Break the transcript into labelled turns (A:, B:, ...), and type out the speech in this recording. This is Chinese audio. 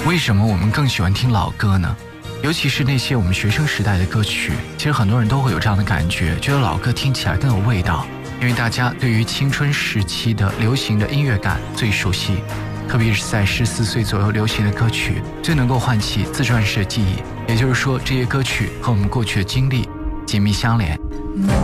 A: 为什么我们更喜欢听老歌呢？尤其是那些我们学生时代的歌曲，其实很多人都会有这样的感觉，觉得老歌听起来更有味道，因为大家对于青春时期的流行的音乐感最熟悉，特别是在14岁左右流行的歌曲最能够唤起自传式的记忆，也就是说这些歌曲和我们过去的经历紧密相连。